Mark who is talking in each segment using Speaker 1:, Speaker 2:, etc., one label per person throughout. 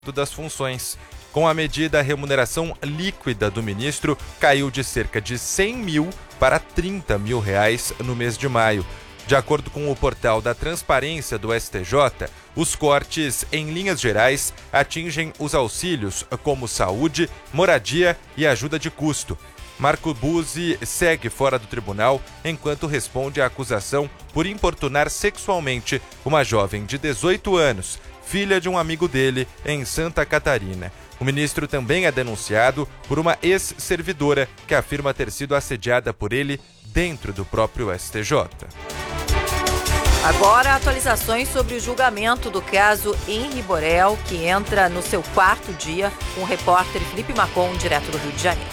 Speaker 1: das funções. Com a medida, a remuneração líquida do ministro caiu de cerca de 100 mil para 30 mil reais no mês de maio. De acordo com o portal da Transparência do STJ, os cortes, em linhas gerais, atingem os auxílios como saúde, moradia e ajuda de custo. Marco Buzzi segue fora do tribunal enquanto responde à acusação por importunar sexualmente uma jovem de 18 anos, filha de um amigo dele, em Santa Catarina. O ministro também é denunciado por uma ex-servidora que afirma ter sido assediada por ele dentro do próprio STJ.
Speaker 2: Agora, atualizações sobre o julgamento do caso Henri Borel, que entra no seu 4º dia, com o repórter Felipe Macon, direto do Rio de Janeiro.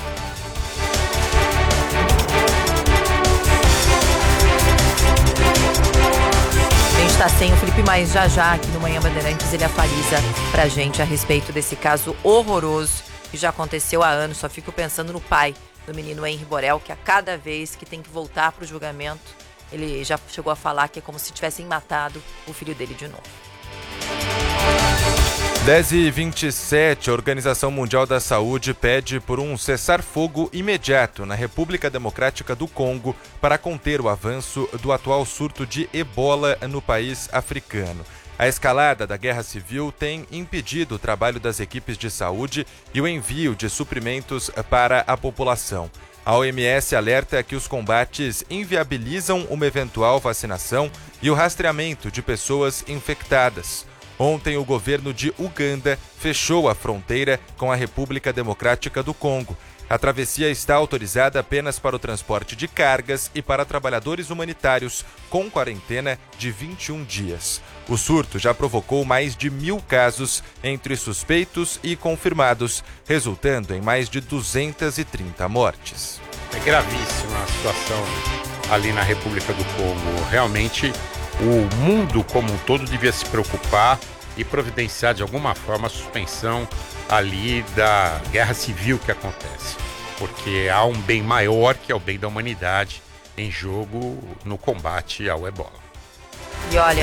Speaker 2: A gente está sem o Felipe, mas já aqui no Manhã Bandeirantes ele atualiza pra gente a respeito desse caso horroroso que já aconteceu há anos. Só fico pensando no pai do menino Henri Borel, que a cada vez que tem que voltar pro julgamento, ele já chegou a falar que é como se tivessem matado o filho dele de novo.
Speaker 1: 10h27, a Organização Mundial da Saúde pede por um cessar-fogo imediato na República Democrática do Congo para conter o avanço do atual surto de ebola no país africano. A escalada da guerra civil tem impedido o trabalho das equipes de saúde e o envio de suprimentos para a população. A OMS alerta que os combates inviabilizam uma eventual vacinação e o rastreamento de pessoas infectadas. Ontem, o governo de Uganda fechou a fronteira com a República Democrática do Congo. A travessia está autorizada apenas para o transporte de cargas e para trabalhadores humanitários, com quarentena de 21 dias. O surto já provocou mais de 1.000 casos entre suspeitos e confirmados, resultando em mais de 230 mortes.
Speaker 3: É gravíssima a situação ali na República do Congo. Realmente, o mundo como um todo devia se preocupar e providenciar de alguma forma a suspensão ali da guerra civil que acontece, porque há um bem maior que é o bem da humanidade em jogo no combate ao ebola.
Speaker 2: E olha,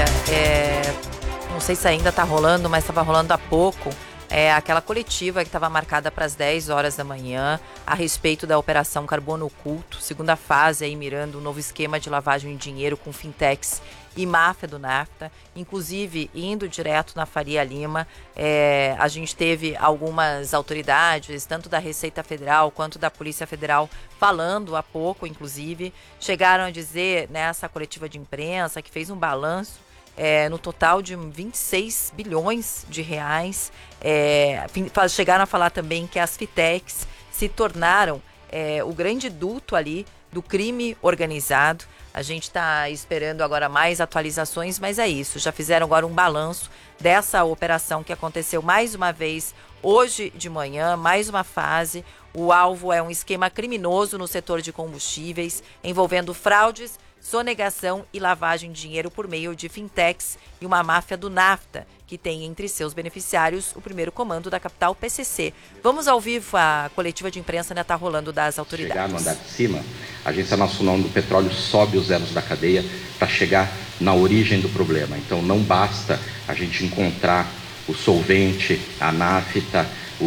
Speaker 2: não sei se ainda está rolando, mas estava rolando há pouco, aquela coletiva que estava marcada para as 10 horas da manhã a respeito da Operação Carbono Oculto, segunda fase, aí mirando um novo esquema de lavagem de dinheiro com fintechs e máfia do NAFTA, inclusive indo direto na Faria Lima. A gente teve algumas autoridades, tanto da Receita Federal quanto da Polícia Federal, falando há pouco, inclusive, chegaram a dizer nessa coletiva de imprensa que fez um balanço no total de 26 bilhões de reais. Chegaram a falar também que as fintechs se tornaram o grande duto ali do crime organizado. A gente está esperando agora mais atualizações, mas é isso. Já fizeram agora um balanço dessa operação que aconteceu mais uma vez hoje de manhã, mais uma fase. O alvo é um esquema criminoso no setor de combustíveis, envolvendo fraudes, sonegação e lavagem de dinheiro por meio de fintechs e uma máfia do NAFTA, que tem entre seus beneficiários o primeiro comando da capital, PCC. Vamos ao vivo, a coletiva de imprensa ainda está rolando das autoridades.
Speaker 4: Chegar no andar de cima, a Agência Nacional do Petróleo sobe os elos da cadeia para chegar na origem do problema. Então não basta a gente encontrar o solvente, a nafta,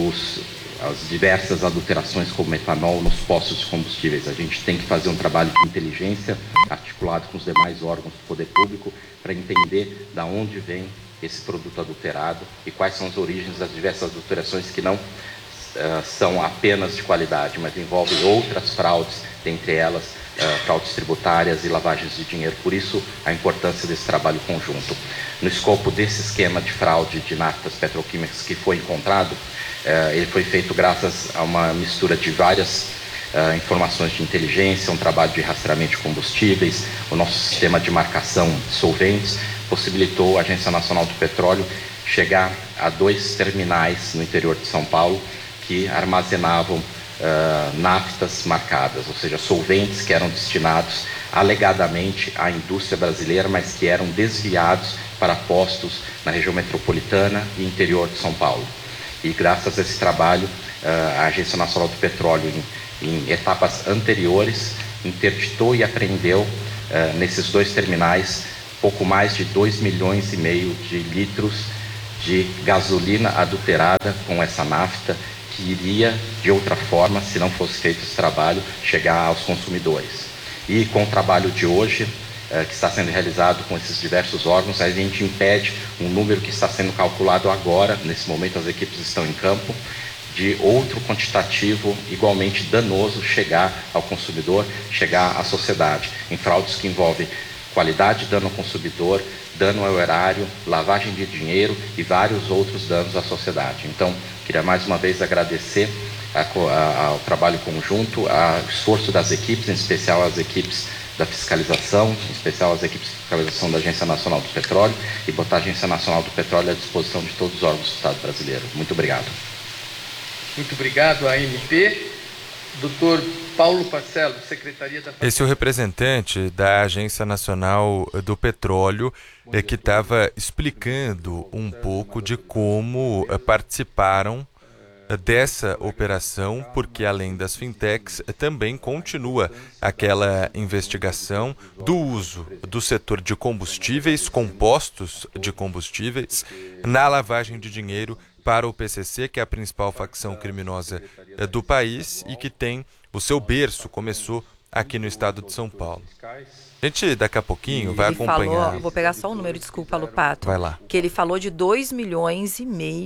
Speaker 4: as diversas adulterações como etanol nos postos de combustíveis. A gente tem que fazer um trabalho de inteligência articulado com os demais órgãos do poder público para entender de onde vem esse produto adulterado e quais são as origens das diversas adulterações que não são apenas de qualidade, mas envolvem outras fraudes, dentre elas fraudes tributárias e lavagens de dinheiro. Por isso, a importância desse trabalho conjunto. No escopo desse esquema de fraude de naftas petroquímicas que foi encontrado, ele foi feito graças a uma mistura de várias informações de inteligência, um trabalho de rastreamento de combustíveis, o nosso sistema de marcação de solventes, possibilitou a Agência Nacional do Petróleo chegar a 2 terminais no interior de São Paulo que armazenavam naftas marcadas, ou seja, solventes que eram destinados alegadamente à indústria brasileira, mas que eram desviados para postos na região metropolitana e interior de São Paulo. E graças a esse trabalho, a Agência Nacional do Petróleo, em etapas anteriores, interditou e apreendeu nesses 2 terminais pouco mais de 2,5 milhões de litros de gasolina adulterada com essa nafta, que iria, de outra forma, se não fosse feito esse trabalho, chegar aos consumidores. E com o trabalho de hoje, que está sendo realizado com esses diversos órgãos, a gente impede um número que está sendo calculado agora, nesse momento as equipes estão em campo, de outro quantitativo igualmente danoso chegar ao consumidor, chegar à sociedade, em fraudes que envolvem qualidade, dano ao consumidor, dano ao erário, lavagem de dinheiro e vários outros danos à sociedade. Então, queria mais uma vez agradecer ao trabalho conjunto, ao esforço das equipes, em especial as equipes da fiscalização, em especial as equipes de fiscalização da Agência Nacional do Petróleo, e botar a Agência Nacional do Petróleo à disposição de todos os órgãos do Estado brasileiro. Muito obrigado.
Speaker 5: Muito obrigado, ANP. Doutor Paulo Parcello, Secretaria da...
Speaker 1: Esse é o representante da Agência Nacional do Petróleo, que estava explicando um pouco de como participaram dessa operação, porque além das fintechs, também continua aquela investigação do uso do setor de combustíveis, compostos de combustíveis, na lavagem de dinheiro para o PCC, que é a principal facção criminosa do país e que tem o seu berço, começou aqui no estado de São Paulo. A gente daqui a pouquinho vai acompanhar...
Speaker 2: Vou pegar só o número, desculpa, Lupato.
Speaker 1: Vai lá.
Speaker 2: Que ele falou de 2,5 milhões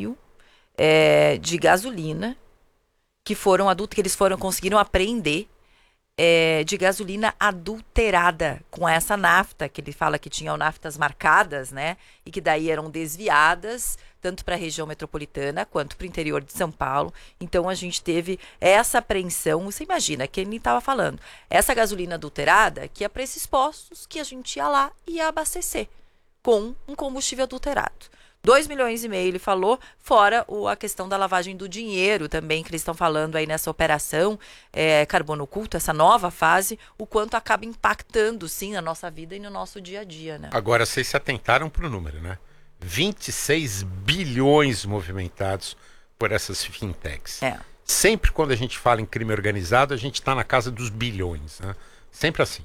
Speaker 2: de gasolina que eles conseguiram apreender de gasolina adulterada com essa nafta, que ele fala que tinham naftas marcadas, né? E que daí eram desviadas tanto para a região metropolitana quanto para o interior de São Paulo. Então a gente teve essa apreensão. Você imagina, que ele estava falando, essa gasolina adulterada que ia para esses postos que a gente ia lá e ia abastecer com um combustível adulterado. 2,5 milhões, ele falou, fora a questão da lavagem do dinheiro também, que eles estão falando aí nessa operação Carbono Oculto, essa nova fase, o quanto acaba impactando, sim, na nossa vida e no nosso dia a dia, né?
Speaker 3: Agora, vocês se atentaram para o número, né? 26 bilhões movimentados por essas fintechs. Sempre quando a gente fala em crime organizado, a gente está na casa dos bilhões, né? Sempre assim.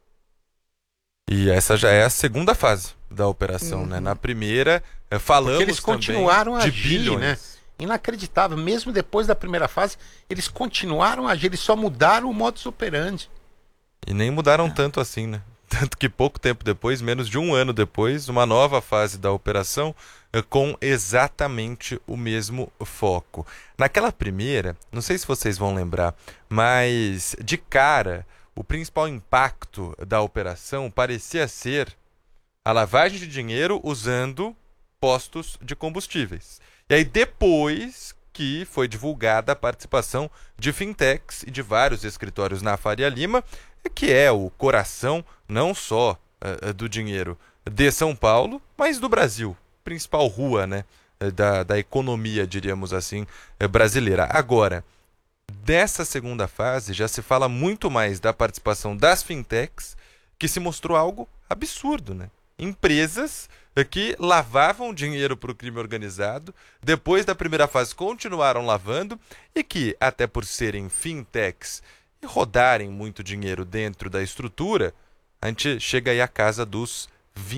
Speaker 1: E essa já é a segunda fase da operação, né? Na primeira, falamos
Speaker 3: porque eles continuaram a
Speaker 1: de
Speaker 3: agir,
Speaker 1: bilhões,
Speaker 3: né? Inacreditável. Mesmo depois da primeira fase, eles continuaram a agir, eles só mudaram o modus operandi.
Speaker 1: E nem mudaram tanto assim, né? Tanto que pouco tempo depois, menos de um ano depois, uma nova fase da operação com exatamente o mesmo foco. Naquela primeira, não sei se vocês vão lembrar, mas de cara, o principal impacto da operação parecia ser a lavagem de dinheiro usando postos de combustíveis. E aí depois que foi divulgada a participação de fintechs e de vários escritórios na Faria Lima, que é o coração não só do dinheiro de São Paulo, mas do Brasil, principal rua, né, da economia, diríamos assim, brasileira. Agora, dessa segunda fase já se fala muito mais da participação das fintechs, que se mostrou algo absurdo, né? Empresas que lavavam dinheiro para o crime organizado, depois da primeira fase continuaram lavando e que, até por serem fintechs e rodarem muito dinheiro dentro da estrutura, a gente chega aí à casa dos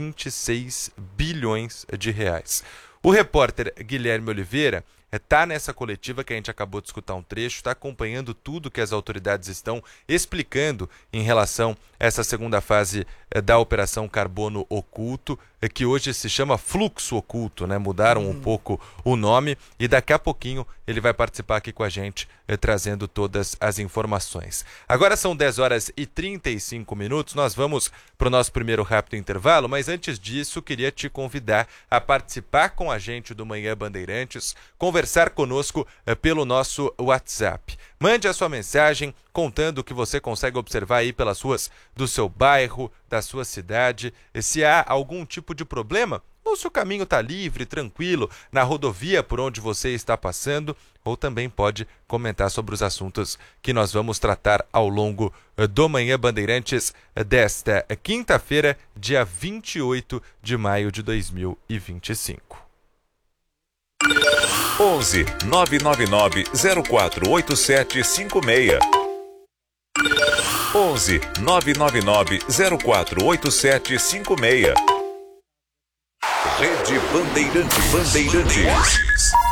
Speaker 1: 26 bilhões de reais. O repórter Guilherme Oliveira está nessa coletiva que a gente acabou de escutar um trecho, está acompanhando tudo que as autoridades estão explicando em relação a essa segunda fase da Operação Carbono Oculto, que hoje se chama Fluxo Oculto, né? Mudaram um pouco o nome e daqui a pouquinho ele vai participar aqui com a gente, trazendo todas as informações. Agora são 10 horas e 35 minutos, nós vamos para o nosso primeiro rápido intervalo, mas antes disso queria te convidar a participar com a gente do Manhã Bandeirantes, conversar conosco pelo nosso WhatsApp. Mande a sua mensagem contando o que você consegue observar aí pelas ruas do seu bairro, da sua cidade, se há algum tipo de problema, ou se o caminho está livre, tranquilo, na rodovia por onde você está passando, ou também pode comentar sobre os assuntos que nós vamos tratar ao longo do Manhã Bandeirantes desta quinta-feira, dia 28 de maio de 2025.
Speaker 6: 11 999 048756 11 999 048756 Rede Rede Bandeirantes.